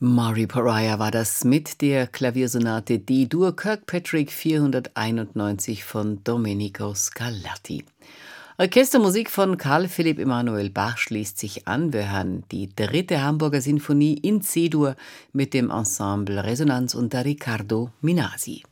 Maury Pariah war das mit der Klaviersonate D-Dur Kirkpatrick 491 von Domenico Scarlatti. Orchestermusik von Carl Philipp Emanuel Bach schließt sich an. Wir hören die dritte Hamburger Sinfonie in C-Dur mit dem Ensemble Resonanz unter Riccardo Minasi.